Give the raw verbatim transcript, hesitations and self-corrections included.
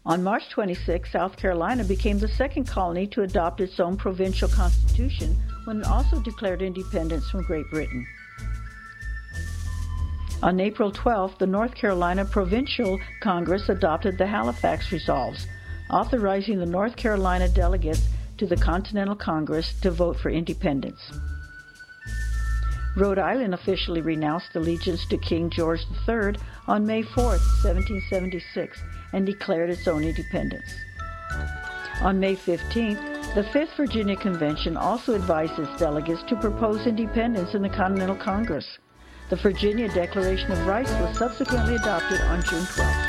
On March twenty-sixth, South Carolina became the second colony to adopt its own provincial constitution when it also declared independence from Great Britain. On April twelfth, the North Carolina Provincial Congress adopted the Halifax Resolves, authorizing the North Carolina delegates to the Continental Congress to vote for independence. Rhode Island officially renounced allegiance to King George the Third on May fourth, seventeen seventy-six, and declared its own independence. On May fifteenth, the Fifth Virginia Convention also advised its delegates to propose independence in the Continental Congress. The Virginia Declaration of Rights was subsequently adopted on June twelfth.